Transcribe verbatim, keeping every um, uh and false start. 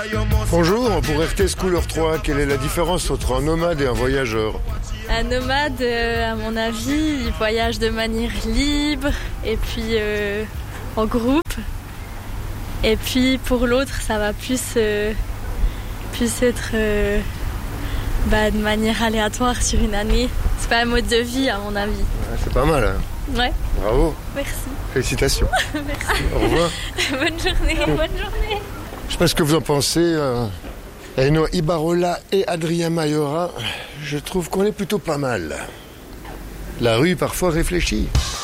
Bonjour, pour R T S Couleur trois, quelle est la différence entre un nomade et un voyageur? Un nomade, euh, à mon avis, il voyage de manière libre et puis euh, en groupe. Et puis pour l'autre, ça va plus, euh, plus être euh, bah, de manière aléatoire sur une année. C'est pas un mode de vie, à mon avis. Ouais, c'est pas mal, hein. Ouais. Bravo. Merci. Félicitations. Merci. Au revoir. Bonne journée. Bonne journée. Je sais pas ce que vous en pensez. Euh... Eno Ibarola et Adrien Mayora, je trouve qu'on est plutôt pas mal. La rue parfois réfléchit.